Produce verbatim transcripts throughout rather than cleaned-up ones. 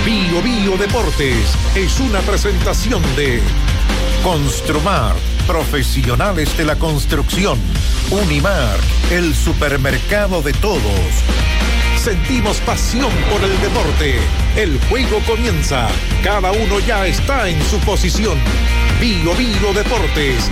Bio Bio Deportes es una presentación de Construmar, profesionales de la construcción. Unimar, el supermercado de todos. Sentimos pasión por el deporte. El juego comienza. Cada uno ya está en su posición. Bio Bio Deportes.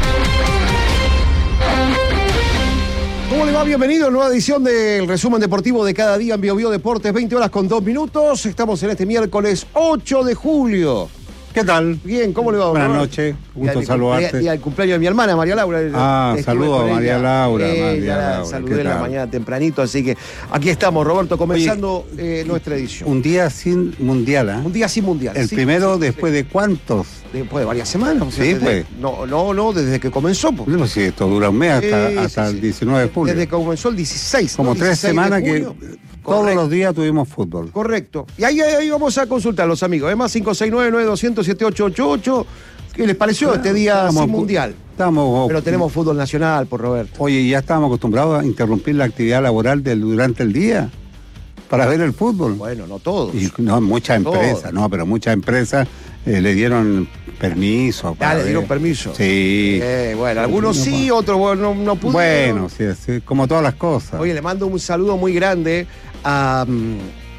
¿Cómo le va? Bienvenido a una nueva edición del resumen deportivo de cada día en Bio Bio Deportes, veinte horas con dos minutos. Estamos en este miércoles ocho de julio. ¿Qué tal? Bien, ¿cómo le va? Buenas noches, gusto saludarte. Y al cumpleaños de mi hermana, María Laura. Ah, saludos a María Laura. Eh, María la Laura. saludé en la mañana tempranito, así que aquí estamos, Roberto, comenzando Oye, eh, nuestra edición. Un día sin mundial, ¿eh? Un día sin mundial. El sí, primero sí, después sí. de cuántos. Después de varias semanas. O sea, sí, desde, pues. No, no, no, desde que comenzó. Pues. No sé, esto dura un mes hasta, sí, hasta sí, el diecinueve de julio. Desde que comenzó el dieciséis. Como ¿no? tres semanas que todos Correcto. los días tuvimos fútbol. Correcto. Y ahí, ahí vamos a consultar los amigos. Es más cinco seis nueve, nueve dos cero cero, siete ocho ocho ocho. ¿Qué les pareció claro, este día estamos, sin mundial? Estamos, Pero tenemos fútbol nacional, por Roberto. Oye, ya estábamos acostumbrados a interrumpir la actividad laboral del, durante el día para ver el fútbol. Bueno, no todos. Y no, muchas no empresas, todos. no, pero muchas empresas eh, le dieron permiso. Ah, le dieron permiso. Sí. Eh, bueno, algunos no, sí, otros bueno, no, no pudieron. Bueno, sí, sí, como todas las cosas. Oye, le mando un saludo muy grande a um,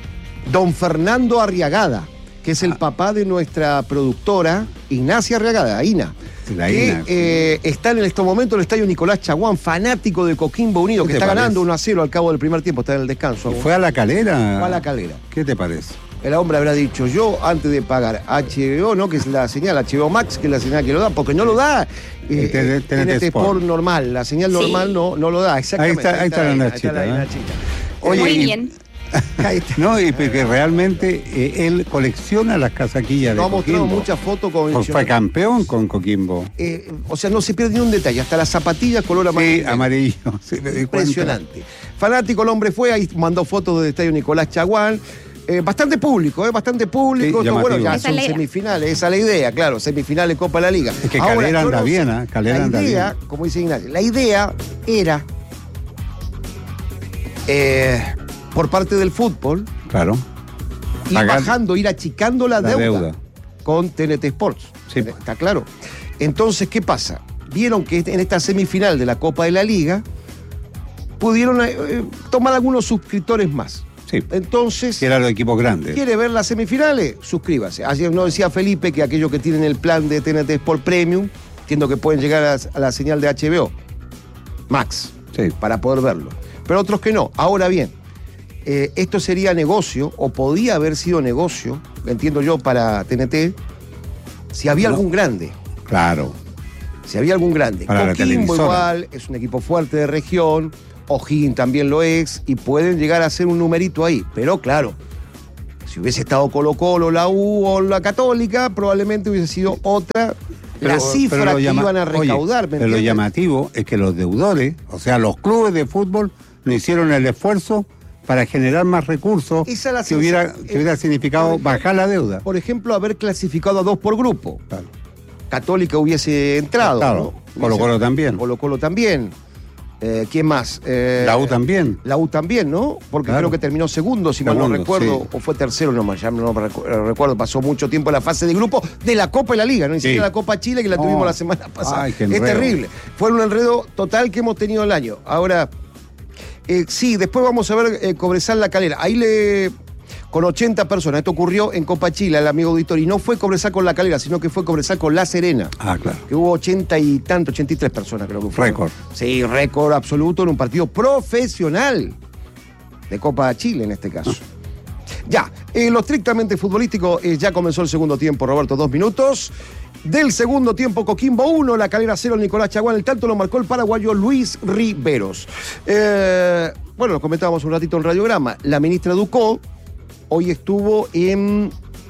don Fernando Arriagada, que es el ah. papá de nuestra productora Ignacia Arriagada, Ina. La que Ina, eh, sí. está en este momento en el estadio Nicolás Chaguán, fanático de Coquimbo Unido, que está parece? ganando uno a cero al cabo del primer tiempo, está en el descanso. ¿Y fue a La Calera? Fue a La Calera. ¿Qué te parece? El hombre habrá dicho, yo antes de pagar H B O, ¿no? Que es la señal H B O Max, que es la señal que lo da, porque no lo da eh, T N T Sport. Sport normal, la señal normal sí. no, no lo da, exactamente. Ahí está, ahí está, ahí está la Nachita. ¿eh? Oye, muy bien. No, y porque realmente eh, él colecciona las casaquillas no, de Coquimbo. No, ha mostrado muchas fotos con... Fue campeón con Coquimbo. Eh, o sea, no se pierde ni un detalle, hasta las zapatillas color amarillo. Sí, amarillo. Sí, impresionante. Fanático el hombre fue, ahí mandó fotos del estadio Nicolás Chaguán. Eh, bastante público, eh, bastante público. Sí, todo, bueno, ya son semifinales, esa es la idea, claro, semifinales Copa de la Liga. Es que Ahora, Calera anda no, bien, ¿eh? Calera la anda idea, bien. Como dice Ignacio, la idea era... Eh, por parte del fútbol, claro, ir Pagar bajando, ir achicando la, la deuda, deuda con T N T Sports. Sí. Está claro. Entonces, ¿qué pasa? Vieron que en esta semifinal de la Copa de la Liga pudieron eh, tomar algunos suscriptores más. Sí. Entonces, que eran los equipos grandes. ¿Quiere ver las semifinales? Suscríbase. Ayer no decía Felipe que aquellos que tienen el plan de T N T Sport Premium, entiendo que pueden llegar a, a la señal de H B O Max, sí, para poder verlo. Pero otros que no. Ahora bien, Eh, esto sería negocio, o podía haber sido negocio, entiendo yo, para T N T, si había no. algún grande. Claro. Si había algún grande. Para Coquimbo igual, es un equipo fuerte de región, O'Higgins también lo es, y pueden llegar a hacer un numerito ahí. Pero claro, si hubiese estado Colo Colo, la U o la Católica, probablemente hubiese sido otra pero, la cifra que llama, iban a recaudar. Oye, pero lo llamativo es que los deudores, o sea, los clubes de fútbol, no hicieron el esfuerzo para generar más recursos que hubiera, que hubiera significado ejemplo, bajar la deuda. Por ejemplo, haber clasificado a dos por grupo. Claro. Católica hubiese entrado. Claro, ¿no? Colo Colo también. Colo Colo también. Eh, ¿Quién más? Eh, la U también. La U también, ¿no? Porque claro. creo que terminó segundo, si segundo, mal no recuerdo, sí. o fue tercero, no, ya no recuerdo, pasó mucho tiempo en la fase de grupo de la Copa y la Liga, no ni sí. siquiera la Copa Chile, que la no. tuvimos la semana pasada. Ay, qué es terrible. Fue un enredo total que hemos tenido el año. Ahora... Eh, sí, después vamos a ver eh, Cobresal La Calera. Ahí le... con ochenta personas. Esto ocurrió en Copa Chile, el amigo auditor. Y no fue Cobresal con La Calera, sino que fue Cobresal con La Serena. Ah, claro. Que hubo ochenta y tanto, ochenta y tres personas creo que fue. Récord. Sí, récord absoluto en un partido profesional de Copa Chile en este caso. Ah. Ya, en eh, lo estrictamente futbolístico, eh, ya comenzó el segundo tiempo, Roberto, dos minutos. Del segundo tiempo, Coquimbo uno, La Calera cero, Nicolás Chaguán. El tanto lo marcó el paraguayo Luis Riveros. Eh, bueno, lo comentábamos un ratito en Radiograma. La ministra Ducó hoy estuvo en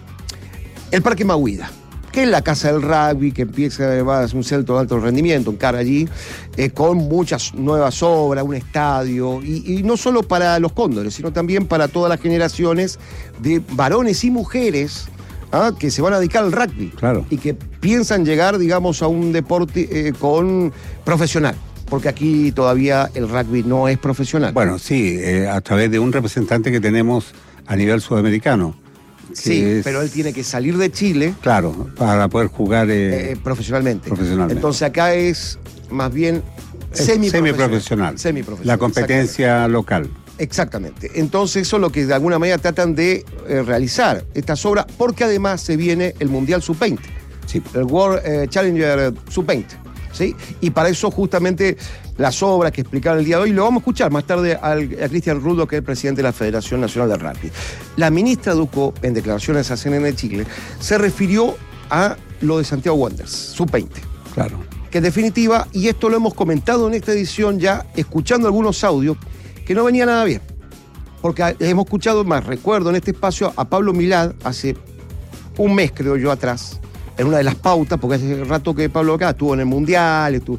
el Parque Mahuida, que es la casa del rugby, que empieza va a ser un centro de alto rendimiento, un cara allí, eh, con muchas nuevas obras, un estadio, y, y no solo para los cóndores, sino también para todas las generaciones de varones y mujeres ¿ah? que se van a dedicar al rugby. Claro. Y que piensan llegar, digamos, a un deporte eh, con profesional. Porque aquí todavía el rugby no es profesional. Bueno, sí, eh, a través de un representante que tenemos a nivel sudamericano. Sí, es, pero él tiene que salir de Chile. Claro, para poder jugar eh, eh, profesionalmente. profesionalmente. Entonces acá es más bien semiprofesional. Semiprofesional. Semiprofesional. La competencia local. Exactamente. Entonces eso es lo que de alguna manera tratan de eh, realizar estas obras, porque además se viene el Mundial sub veinte, Sí. el World eh, Challenger sub veinte, ¿sí? Y para eso justamente las obras que explicaron el día de hoy, lo vamos a escuchar más tarde al, a Cristian Rudo, que es el presidente de la Federación Nacional de Rugby. La ministra Ducó, en declaraciones a C N N de Chile, se refirió a lo de Santiago Wanderers, sub veinte. Claro. Que en definitiva, y esto lo hemos comentado en esta edición ya, escuchando algunos audios, que no venía nada bien. Porque hemos escuchado, más recuerdo en este espacio, a Pablo Milad hace un mes, creo yo, atrás, en una de las pautas, porque hace rato que Pablo acá estuvo en el Mundial, estuvo,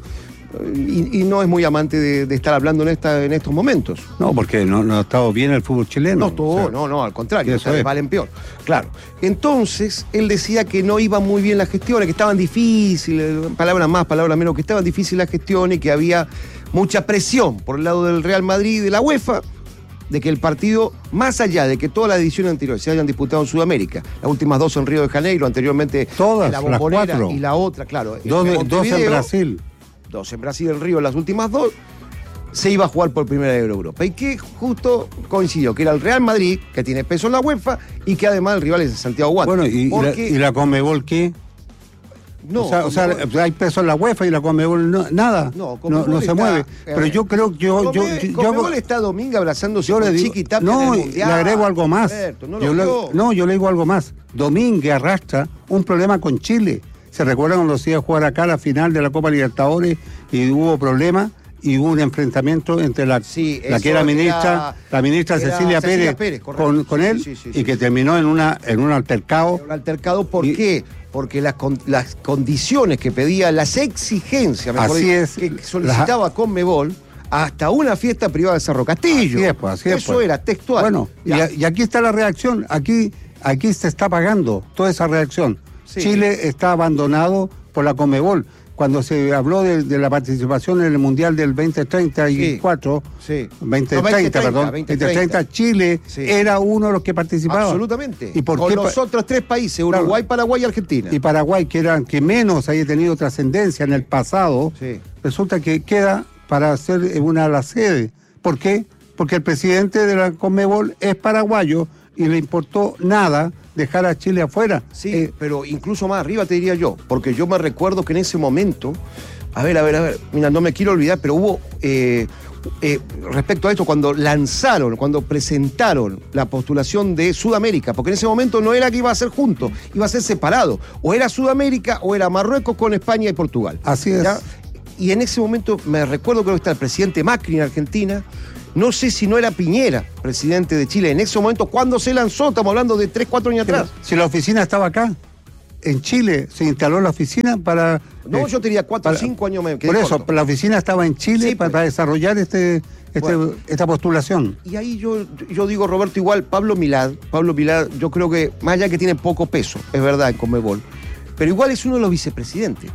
y, y no es muy amante de, de estar hablando en esta en estos momentos. No, porque no, no ha estado bien el fútbol chileno. No estuvo, o sea, no, no, al contrario, eso es. valen peor. Claro. Entonces, él decía que no iban muy bien las gestiones, que estaban difíciles, palabras más, palabras menos, que estaban difíciles las gestiones y que había mucha presión por el lado del Real Madrid y de la UEFA, de que el partido, más allá de que todas las ediciones anteriores se hayan disputado en Sudamérica, las últimas dos en Río de Janeiro, anteriormente todas, en la las Bombonera cuatro. y la otra, claro. Dos, en dos en Brasil. Dos en Brasil, en Río, las últimas dos, se iba a jugar por primera vez en Europa. Y que justo coincidió que era el Real Madrid, que tiene peso en la UEFA, y que además el rival es el Santiago Wanderers. Bueno, y, Porque, y la, y la Conmebol, ¿qué? no, o sea, o sea, Conmebol, hay peso en la UEFA y la Conmebol no, nada, No, no, Conmebol no se está, mueve. eh, Pero yo creo que yo... yo, Conme- yo, yo Conmebol está Domingo abrazándose yo con le digo, Chiqui Tapia no, en el y Mundial. le agrego algo más. Alberto, no, yo lo le, vio. no, yo le digo algo más. Domínguez arrastra un problema con Chile. ¿Se recuerdan cuando se iba a jugar acá la final de la Copa Libertadores y hubo problemas? Y hubo un enfrentamiento entre la, Sí, la que era eso ministra, era- la ministra era Cecilia, Cecilia Pérez, Pérez, correcto. con, con Sí, él sí, sí, y sí, que sí. terminó en una en un altercado. Un altercado, ¿por Y- qué? Porque las, con- las condiciones que pedía, las exigencias, mejor Así dicho, es. que solicitaba Conmebol, hasta una fiesta privada de Cerro Castillo. Así es, pues, así es, Eso pues. era textual. Bueno, y, Ya. a- y aquí está la reacción. Aquí, aquí se está pagando toda esa reacción. Sí. Chile está abandonado por la Conmebol. Cuando se habló de, de la participación en el Mundial del veinte treinta y cuatro, Sí. veinte No, treinta, perdón, veinte veinte treinta, Chile Sí. era uno de los que participaba. Absolutamente. ¿Y por Con qué los pa- otros tres países, Claro. Uruguay, Paraguay y Argentina. y Paraguay, que eran que menos haya tenido trascendencia en el pasado, Sí. resulta que queda para ser una la sede. ¿Por qué? Porque el presidente de la Conmebol es paraguayo y le importó nada dejar a Chile afuera. Sí, Eh, pero incluso más arriba te diría yo, porque yo me recuerdo que en ese momento, a ver, a ver, a ver, mira, no me quiero olvidar, pero hubo, eh, eh, respecto a esto, cuando lanzaron, cuando presentaron la postulación de Sudamérica, porque en ese momento no era que iba a ser junto, iba a ser separado, o era Sudamérica o era Marruecos con España y Portugal. Así es. ¿Ya? Y en ese momento me recuerdo que está el presidente Macri en Argentina. No sé si no era Piñera, presidente de Chile, en ese momento, cuando se lanzó, estamos hablando de tres, cuatro años pero atrás. si la oficina estaba acá, en Chile se instaló la oficina para... No, eh, yo tenía cuatro o para- cinco años me quedé Por eso, corto. la oficina estaba en Chile Sí, para, pues. para desarrollar este, este, Bueno. esta postulación. Y ahí yo, yo digo, Roberto, igual, Pablo Milad, Pablo Milad, yo creo que, más allá que tiene poco peso, es verdad, en Conmebol, pero igual es uno de los vicepresidentes.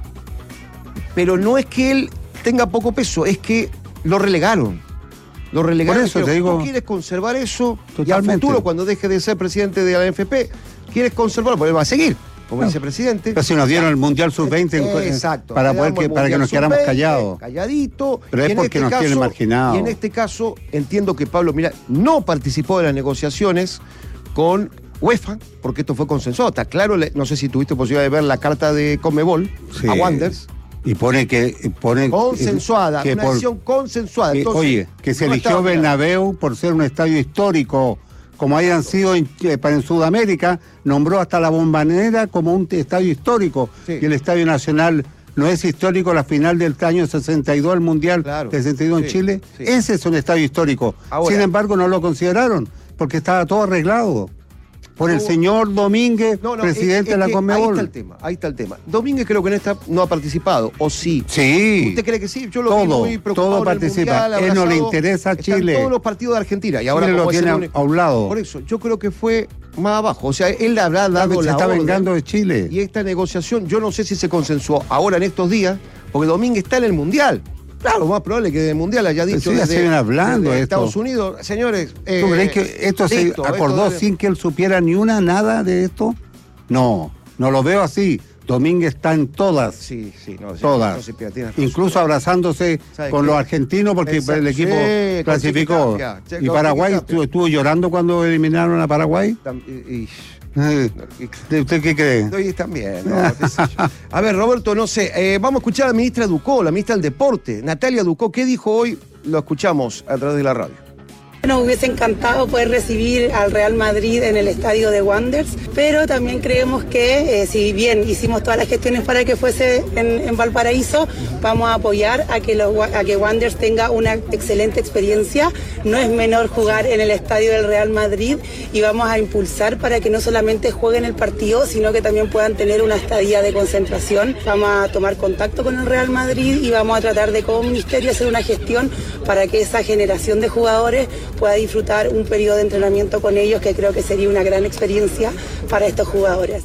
Pero no es que él tenga poco peso, es que lo relegaron. Lo relegaron. Por eso Pero te digo- tú quieres conservar eso y al Totalmente. futuro, cuando deje de ser presidente de la N F P, quieres conservarlo, porque él va a seguir como No. vicepresidente. Pero si nos dieron el Mundial sub veinte en- Exacto. para, Le poder damos que, el para que Mundial nos quedáramos sub veinte, callados. Calladito. Pero y es en porque este nos tienen caso- marginados. Y en este caso entiendo que Pablo Milad no participó de las negociaciones con UEFA, porque esto fue consensuado. Está claro, le- no sé si tuviste posibilidad de ver la carta de Conmebol Sí. a Wanderers. Y pone que... Pone, Consensuada, que una por- decisión consensuada. que, Entonces, oye, que se no eligió estaba mirando. Bernabéu por ser un estadio histórico, como hayan sido en, eh, para en Sudamérica, nombró hasta la Bombonera como un estadio histórico. Sí. Y el Estadio Nacional no es histórico, la final del año sesenta y dos, el Mundial Claro. del sesenta y dos en Sí, Chile. sí. Ese es un estadio histórico. Ahora- Sin embargo, no lo consideraron, porque estaba todo arreglado por el No. señor Domínguez, No, no, presidente es- es de la que Conmebol. Ahí está el tema, ahí está el tema. Domínguez creo que en esta no ha participado, ¿o sí? Sí. ¿Usted cree que sí? Yo lo vi Todo, muy preocupado todo en el participa. Mundial, Él no le abrazado. interesa a Están Chile. todos los partidos de Argentina. Y ahora Chile lo como es el tiene único- a un lado. Por eso, yo creo que fue más abajo. O sea, él le habrá dado se la está orden. vengando de Chile. Y esta negociación, yo no sé si se consensuó ahora en estos días, porque Domínguez está en el Mundial. Claro, más probable que del Mundial haya dicho sí, ya se viene hablando de esto. Estados Unidos. Señores, eh, ¿tú crees que esto listo, se acordó esto... sin que él supiera ni una nada de esto? No, no lo veo así. Domínguez está en todas. Sí, sí, no, sí, todas. No, sí, tienes razón. Incluso abrazándose con qué? los argentinos porque Exacto. el equipo Sí, clasificó. Chiquitapia, Y Paraguay Chiquitapia. estuvo, estuvo llorando cuando eliminaron a Paraguay. Y, y, Eh, ¿Usted qué cree? Estoy también. No, qué sé yo. A ver, Roberto, no sé. Eh, vamos a escuchar a la ministra Ducó, la ministra del Deporte, Natalia Ducó. ¿Qué dijo hoy? Lo escuchamos a través de la radio. Nos hubiese encantado poder recibir al Real Madrid en el estadio de Wanderers, pero también creemos que eh, si bien hicimos todas las gestiones para que fuese en, en Valparaíso, vamos a apoyar a que, los, a que Wanderers tenga una excelente experiencia. No es menor jugar en el estadio del Real Madrid y vamos a impulsar para que no solamente jueguen el partido, sino que también puedan tener una estadía de concentración. Vamos a tomar contacto con el Real Madrid y vamos a tratar de como ministerio hacer una gestión para que esa generación de jugadores pueda disfrutar un periodo de entrenamiento con ellos, que creo que sería una gran experiencia para estos jugadores.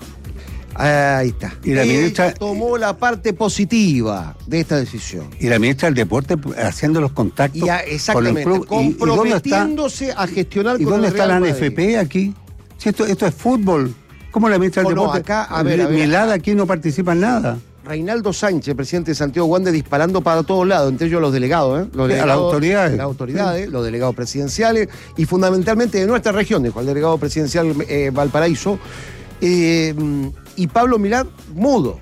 Ahí está. Y la Ella ministra tomó la parte positiva de esta decisión. Y la ministra del Deporte haciendo los contactos Y a, exactamente, con el club. ¿Y, y dónde está, comprometiéndose a gestionar ¿y con dónde el está Real la Madrid? N F P aquí? Si esto, esto es fútbol. ¿Cómo la ministra del Oh, no, Deporte? acá, a ver, a ver. Milad aquí no participa en nada. Reinaldo Sánchez, presidente de Santiago Wander, disparando para todos lados, entre ellos los delegados, ¿eh? Los Sí, a delegados, las autoridades. Las autoridades, los delegados presidenciales y fundamentalmente de nuestra región, dijo el delegado presidencial eh, Valparaíso, eh, y Pablo Milad mudo.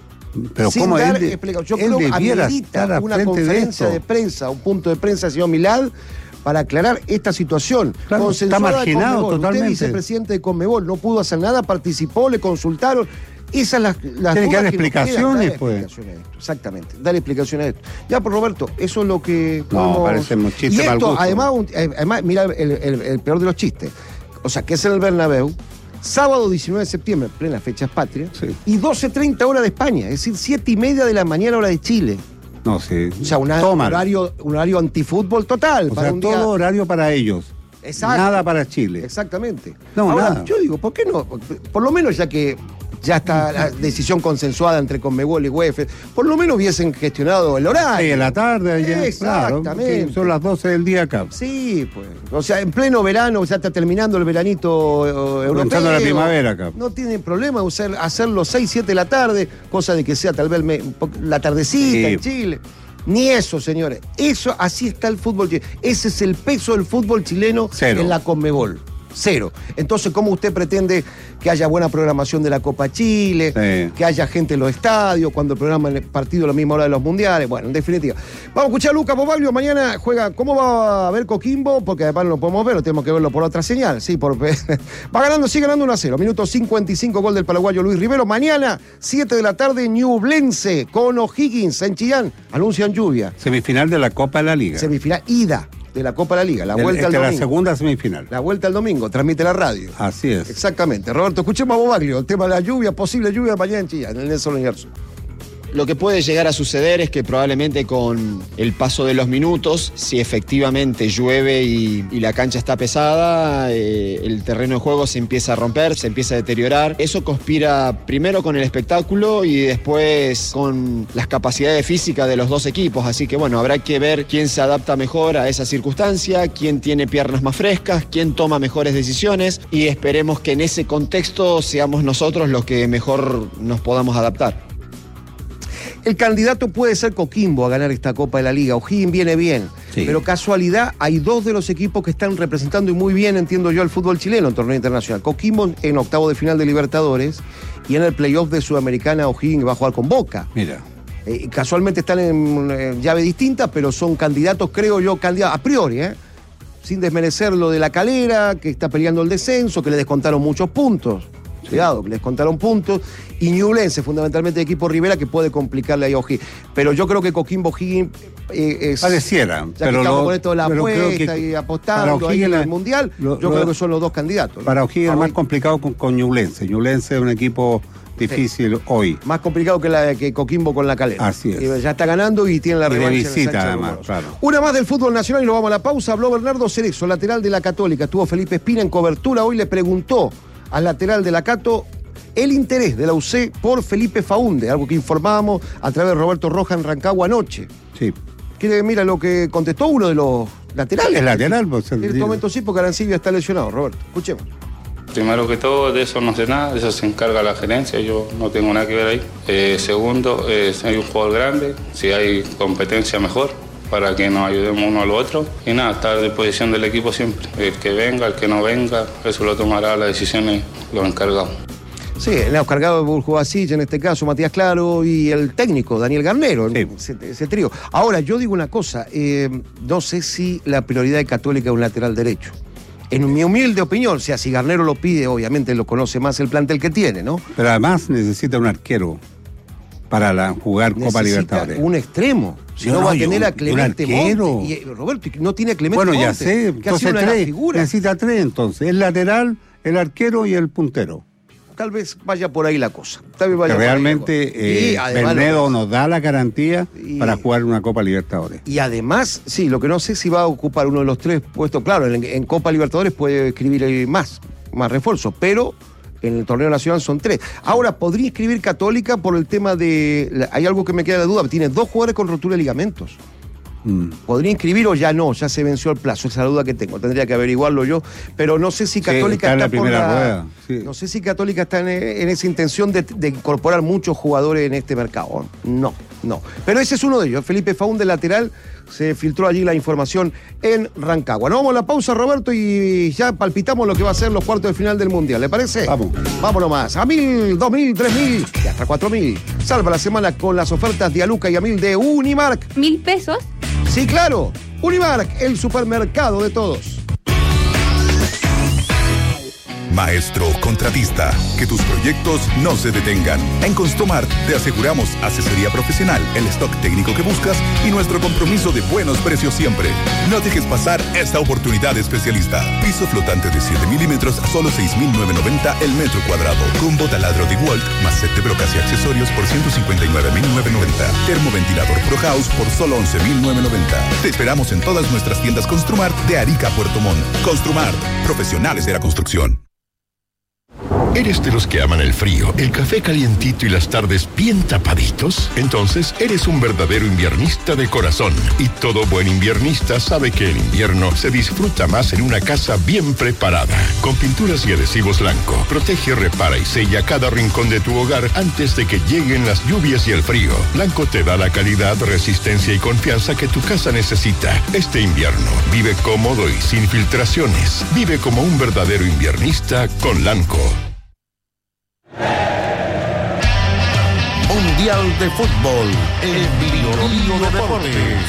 Pero sin cómo dar él, de, explicación. Yo él creo que debiera amerita estar al una frente de conferencia esto. de, prensa, un punto de prensa, señor Milad, para aclarar esta situación. Claro, Consensuada está de marginado Conmebol. totalmente. Usted, vicepresidente de Conmebol, no pudo hacer nada, participó, le consultaron. Esas las, las Tiene que dar dudas nos explicaciones, quedan. Dar pues. explicaciones de esto, exactamente, dar explicaciones de esto. Ya, por Roberto, eso es lo que No, podemos- parece un chiste Y mal esto, gusto. además, un- eh, además, mira el, el- el peor de los chistes. O sea, que es en el Bernabéu, sábado diecinueve de septiembre, plena fechas patrias, Sí. y doce treinta hora de España, es decir, siete y media de la mañana hora de Chile. No, sí. O sea, una- un Tómalo. horario, un horario antifútbol total. O para sea, un todo día- horario para ellos. Exacto. Nada para Chile. Exactamente. No, Ahora, nada. yo digo, ¿por qué no? Por lo menos ya que ya está la decisión consensuada entre Conmebol y UEFA, por lo menos hubiesen gestionado el horario. Sí, en la tarde allá. Exactamente. Claro, que son las doce del día acá. Sí, pues. O sea, en pleno verano, ya está terminando el veranito eh, europeo. Comenzando la primavera acá. No tiene problema usar, hacerlo seis, siete de la tarde, cosa de que sea tal vez me- un po- la tardecita Sí. en Chile. Ni eso, señores. Eso, así está el fútbol chileno. Ese es el peso del fútbol chileno Cero. en la Conmebol. Cero. Entonces, ¿cómo usted pretende que haya buena programación de la Copa Chile? Sí. Que haya gente en los estadios, cuando el programa el partido a la misma hora de los mundiales. Bueno, en definitiva. Vamos a escuchar a Lucas Bobaglio. Mañana juega. ¿Cómo va a ver Coquimbo? Porque además no lo podemos ver, lo tenemos que verlo por otra señal. Sí, por... va ganando, sigue ganando uno a cero. Minuto cincuenta y cinco, gol del paraguayo Luis Rivero. Mañana, siete de la tarde, Ñublense con O'Higgins en Chillán. Anuncian lluvia. Semifinal de la Copa de la Liga. Semifinal ida de la Copa de la Liga. La El- vuelta al esta es la domingo. segunda semifinal. La vuelta al domingo. Transmite la radio. Así es. Exactamente. Roberto, escuchemos a Bobaglio. El tema de la lluvia, posible lluvia mañana en Chillán, en el Nelson Oyarzún. Lo que puede llegar a suceder es que probablemente con el paso de los minutos, si efectivamente llueve y, y la cancha está pesada, eh, el terreno de juego se empieza a romper, se empieza a deteriorar. Eso conspira primero con el espectáculo y después con las capacidades físicas de los dos equipos. Así que bueno, habrá que ver quién se adapta mejor a esa circunstancia, quién tiene piernas más frescas, quién toma mejores decisiones y esperemos que en ese contexto seamos nosotros los que mejor nos podamos adaptar. El candidato puede ser Coquimbo a ganar esta Copa de la Liga. O'Higgins viene bien. Sí. Pero casualidad, hay dos de los equipos que están representando y muy bien, entiendo yo, al fútbol chileno en torneo internacional. Coquimbo en octavo de final de Libertadores y en el playoff de Sudamericana O'Higgins va a jugar con Boca. Mira. Eh, casualmente están en eh, llave distinta, pero son candidatos, creo yo, candidatos a priori, ¿eh? Sin desmerecer lo de La Calera, que está peleando el descenso, que le descontaron muchos puntos. Cuidado, que les contaron puntos. Y Ñublense, fundamentalmente de equipo Rivera, que puede complicarle a O'Higgins. Pero yo creo que Coquimbo O'Higgins eh, es. Pareciera. Ya pero que estamos lo- con esto de la pero creo apuesta que y para apostando ahí O'Higgins en la- el Mundial, lo- yo lo- creo que son los dos candidatos. Para O'Higgins es más Favorito. complicado con, con Ñublense. Ñublense es un equipo difícil hoy. Más complicado que, la, que Coquimbo con La Calera. Así es. Y ya está ganando y tiene la Y de revancha en el visita, Sánchez además, Romero. claro. Una más del fútbol nacional y lo vamos a la pausa. Habló Bernardo Cerezo, lateral de la Católica. Estuvo Felipe Espina en cobertura. Hoy le preguntó al lateral de la Cato el interés de la U C por Felipe Faúnde, algo que informábamos a través de Roberto Rojas en Rancagua anoche. Sí. Que mira lo que contestó uno de los laterales. El lateral, pues. En este momento sí, porque Arancibia está lesionado, Roberto. Escuchemos. Primero que todo, de eso no sé nada, de eso se encarga la gerencia, yo no tengo nada que ver ahí. Eh, segundo, eh, si hay un jugador grande, si hay competencia mejor, para que nos ayudemos uno al otro. Y nada, estar a disposición del equipo siempre. El que venga, el que no venga, eso lo tomará las decisiones los encargados. Sí, los cargados de Burjubasic, en este caso Matías Claro, y el técnico Daniel Garnero, sí. ese, ese trío. Ahora, yo digo una cosa, eh, no sé si la prioridad de Católica es un lateral derecho. En mi humilde opinión, o sea, si Garnero lo pide, obviamente lo conoce más el plantel que tiene, ¿no? Pero además necesita un arquero para la, jugar Necesita Copa Libertadores. un extremo. Si no, no va a tener un, a Clemente Monte. Y, Roberto, no tiene a Clemente Bueno, Monte. ya sé, que ha sido entonces una de las tres. figuras. Necesita tres entonces. El lateral, el arquero y el puntero. Tal vez vaya por ahí la cosa. Tal vez vaya que por realmente ahí la cosa. eh, Bernedo lo... nos da la garantía y... para jugar una Copa Libertadores. Y además, sí, lo que no sé si va a ocupar uno de los tres puestos. Claro, en, en Copa Libertadores puede escribir más, más refuerzos, pero en el torneo nacional son tres. Ahora, ¿podría escribir Católica por el tema de... Hay algo que me queda de duda. Tiene dos jugadores con rotura de ligamentos. Mm. ¿Podría inscribir o ya no? Ya se venció el plazo, esa es la duda que tengo. Tendría que averiguarlo yo, pero no sé si Católica sí, está, está en la primera por la, rueda. Sí. No sé si Católica está en, en esa intención de, de incorporar muchos jugadores en este mercado. No, no. Pero ese es uno de ellos. Felipe Faúnde, lateral, se filtró allí la información en Rancagua. Nos vamos a la pausa, Roberto, y ya palpitamos lo que va a ser los cuartos de final del Mundial. ¿Le parece? Vamos. Vamos nomás. A mil, dos mil, tres mil y hasta cuatro mil. Salva la semana con las ofertas de Aluca y a mil de Unimark. ¿Mil pesos? Sí, claro. Unimark, el supermercado de todos. Maestro contratista, que tus proyectos no se detengan. En Construmart te aseguramos asesoría profesional, el stock técnico que buscas y nuestro compromiso de buenos precios siempre. No dejes pasar esta oportunidad especialista. Piso flotante de siete milímetros a solo seis mil novecientos noventa el metro cuadrado. Combo taladro de Walt más set de brocas y accesorios por ciento cincuenta y nueve mil novecientos noventa. Termoventilador Pro House por solo once mil novecientos noventa. Te esperamos en todas nuestras tiendas Construmart de Arica a Puerto Montt. Construmart, profesionales de la construcción. ¿Eres de los que aman el frío, el café calientito y las tardes bien tapaditos? Entonces eres un verdadero inviernista de corazón. Y todo buen inviernista sabe que el invierno se disfruta más en una casa bien preparada. Con pinturas y adhesivos Lanco, protege, repara y sella cada rincón de tu hogar antes de que lleguen las lluvias y el frío. Lanco te da la calidad, resistencia y confianza que tu casa necesita. Este invierno, vive cómodo y sin filtraciones. Vive como un verdadero inviernista con Lanco. Mundial de Fútbol en Bio Deportes.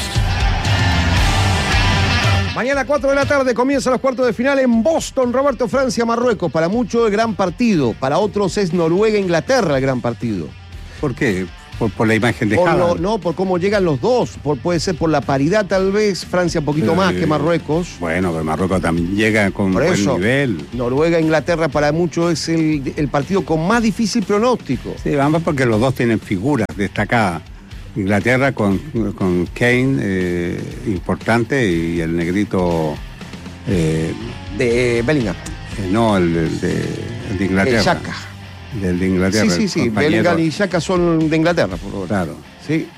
Mañana cuatro de la tarde comienzan los cuartos de final en Boston, Roberto. Francia, Marruecos. Para muchos el gran partido, para otros es Noruega, Inglaterra el gran partido. ¿Por qué? Por, por la imagen de por Haaland. lo, No, por cómo llegan los dos. Por, puede ser por la paridad tal vez. Francia un poquito eh, más que Marruecos. Bueno, pero Marruecos también llega con por buen eso, nivel. Noruega, Inglaterra para muchos es el, el partido con más difícil pronóstico. Sí, vamos porque los dos tienen figuras destacadas. Inglaterra con, con Kane, eh, importante, y el negrito... Eh, de Bellingham. Eh, no, el, el, de, el de Inglaterra. El Xhaka. Del de Inglaterra. Sí, sí, sí. Bellingham y Xhaka son de Inglaterra, por favor. Claro. Sí.